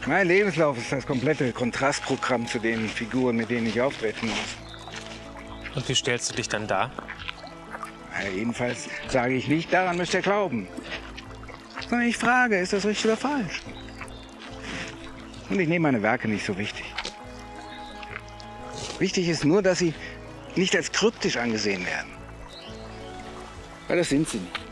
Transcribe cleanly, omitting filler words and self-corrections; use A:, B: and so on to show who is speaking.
A: Mein Lebenslauf ist das komplette Kontrastprogramm zu den Figuren, mit denen ich auftreten muss.
B: Und wie stellst du dich dann dar?
A: Ja, jedenfalls sage ich nicht, daran müsst ihr glauben. Sondern ich frage, ist das richtig oder falsch? Und ich nehme meine Werke nicht so wichtig. Wichtig ist nur, dass sie nicht als kryptisch angesehen werden. Weil das sind sie nicht.